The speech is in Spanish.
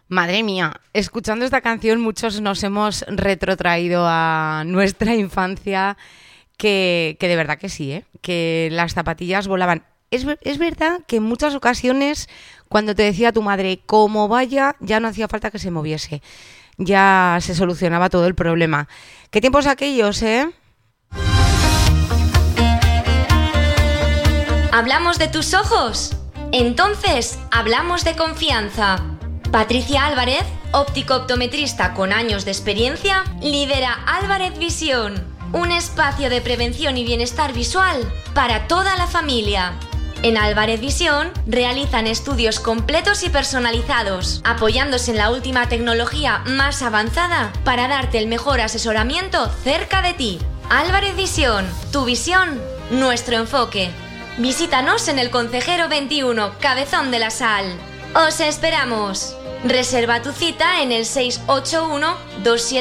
Madre mía, escuchando esta canción muchos nos hemos retrotraído a nuestra infancia, que de verdad que sí, que las zapatillas volaban. Es verdad que en muchas ocasiones cuando te decía tu madre cómo vaya, ya no hacía falta que se moviese, ya se solucionaba todo el problema. ¿Qué tiempos aquellos, eh? ¿Hablamos de tus ojos? Entonces, hablamos de confianza. Patricia Álvarez, óptico-optometrista con años de experiencia, lidera Álvarez Visión, un espacio de prevención y bienestar visual para toda la familia. En Álvarez Visión realizan estudios completos y personalizados, apoyándose en la última tecnología más avanzada para darte el mejor asesoramiento cerca de ti. Álvarez Visión, tu visión, nuestro enfoque. Visítanos en el Concejero 21, Cabezón de la Sal. ¡Os esperamos! Reserva tu cita en el 681 27